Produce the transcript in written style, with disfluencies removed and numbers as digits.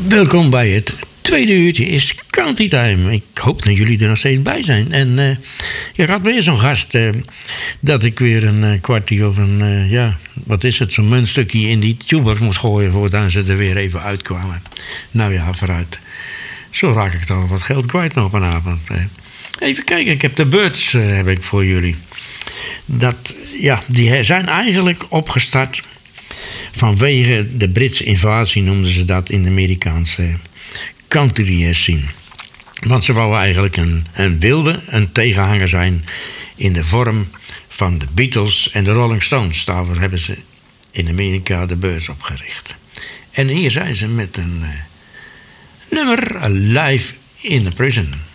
Welkom bij het tweede uurtje is County Time. Ik hoop dat jullie er nog steeds bij zijn. En je had weer zo'n gast dat ik weer een kwartier of zo'n muntstukje in die tubers moest gooien voordat ze er weer even uitkwamen. Nou ja, vooruit. Zo raak ik dan wat geld kwijt nog vanavond. Even kijken, ik heb de Birds heb ik voor jullie. Die zijn eigenlijk opgestart vanwege de Britse invasie, noemden ze dat in de Amerikaanse country scene. Want ze wouden eigenlijk een tegenhanger zijn in de vorm van de Beatles en de Rolling Stones. Daarvoor hebben ze in Amerika de Birds opgericht. En hier zijn ze met een nummer, Live in the Prison.